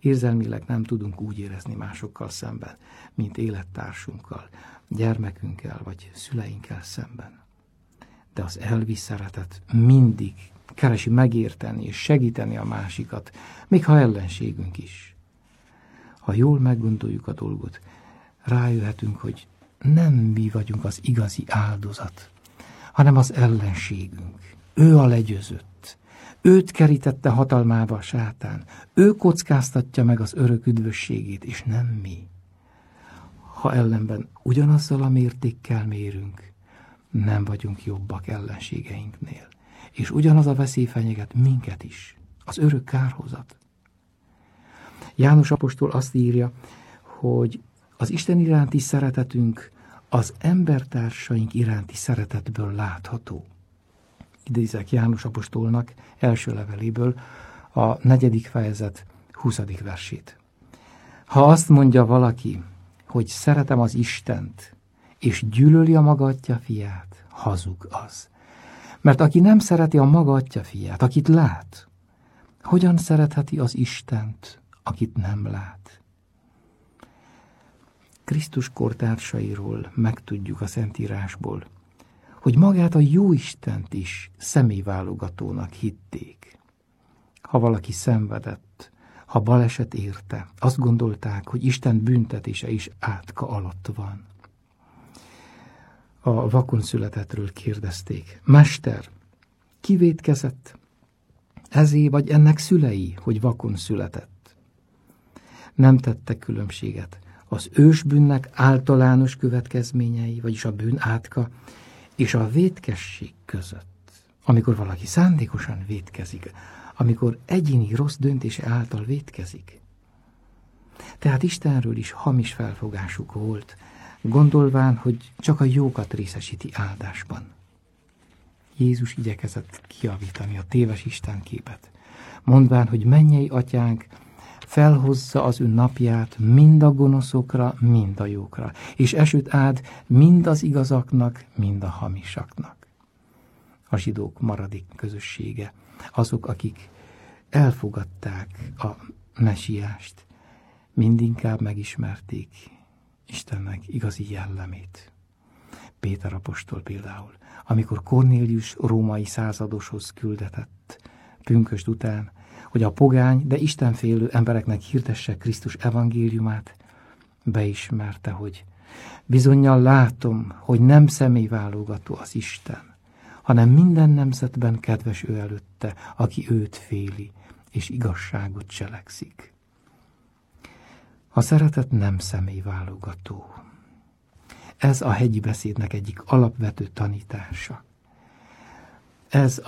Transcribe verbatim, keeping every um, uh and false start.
Érzelmileg nem tudunk úgy érezni másokkal szemben, mint élettársunkkal, gyermekünkkel vagy szüleinkkel szemben. De az elvi szeretet mindig keresi megérteni és segíteni a másikat, még ha ellenségünk is. Ha jól meggondoljuk a dolgot, rájöhetünk, hogy nem mi vagyunk az igazi áldozat, hanem az ellenségünk. Ő a legyőzött. Őt kerítette hatalmába a sátán. Ő kockáztatja meg az örök üdvösségét, és nem mi. Ha ellenben ugyanazzal a mértékkel mérünk, nem vagyunk jobbak ellenségeinknél. És ugyanaz a veszély fenyeget minket is, az örök kárhozat. János apostol azt írja, hogy az Isten iránti szeretetünk az embertársaink iránti szeretetből látható. Idézek János apostolnak első leveléből a negyedik fejezet huszadik versét. Ha azt mondja valaki, hogy szeretem az Istent, és gyűlöli a maga atya fiát, hazug az. Mert aki nem szereti a maga atya fiát, akit lát, hogyan szeretheti az Istent, akit nem lát? Krisztus kortársairól megtudjuk a Szentírásból, hogy magát a jó Istent is személyválogatónak hitték. Ha valaki szenvedett, ha baleset érte, azt gondolták, hogy Isten büntetése is átka alatt van. A vakonszületettről kérdezték: Mester, ki vétkezett? Ezé vagy ennek szülei, hogy vakon született? Nem tettek különbséget az ősbűnnek általános következményei, vagyis a bűn átka, és a vétkesség között. Amikor valaki szándékosan vétkezik, amikor egyéni rossz döntése által vétkezik. Tehát Istenről is hamis felfogásuk volt, gondolván, hogy csak a jókat részesíti áldásban. Jézus igyekezett kijavítani a téves istenképet, mondván, hogy mennyei atyánk felhozza az ő napját mind a gonoszokra, mind a jókra, és esőt áld mind az igazaknak, mind a hamisaknak. A zsidók maradék közössége, azok, akik elfogadták a mesiást, mindinkább megismerték Istennek igazi jellemét. Péter apostol például, amikor Kornélius római századoshoz küldetett pünkösd után, hogy a pogány, de istenfélő embereknek hirdesse Krisztus evangéliumát, beismerte, hogy bizonnyal látom, hogy nem személyválogató az Isten, hanem minden nemzetben kedves ő előtte, aki őt féli, és igazságot cselekszik. A szeretet nem személyválogató. Ez a hegyi beszédnek egyik alapvető tanítása. Ez